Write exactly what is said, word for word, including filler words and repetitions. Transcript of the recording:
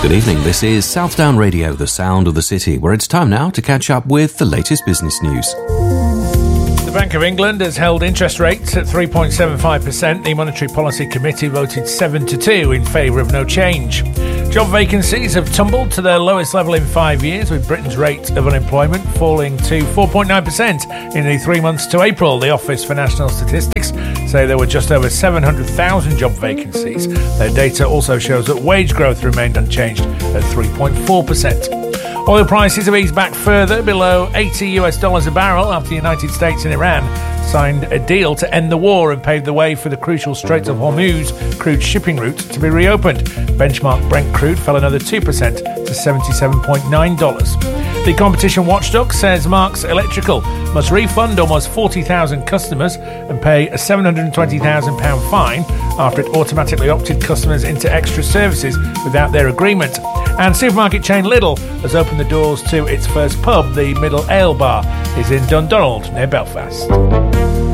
Good evening, this is Southdown Radio, the sound of the city, where it's time now to catch up with the latest business news. The Bank of England has held interest rates at three point seven five percent. The Monetary Policy Committee voted seven to two in favour of no change. Job vacancies have tumbled to their lowest level in five years, with Britain's rate of unemployment falling to four point nine percent in the three months to April. The Office for National Statistics say there were just over seven hundred thousand job vacancies. Their data also shows that wage growth remained unchanged at three point four percent. Oil prices have eased back further, below eighty US dollars a barrel, after the United States and Iran signed a deal to end the war and pave the way for the crucial Straits of Hormuz crude shipping route to be reopened. Benchmark Brent crude fell another two percent to seventy-seven point nine dollars. The competition watchdog says Marks Electrical must refund almost forty thousand customers and pay a seven hundred twenty thousand pounds fine after it automatically opted customers into extra services without their agreement. And supermarket chain Lidl has opened the doors to its first pub. The Middle Ale Bar is in Dundonald, near Belfast.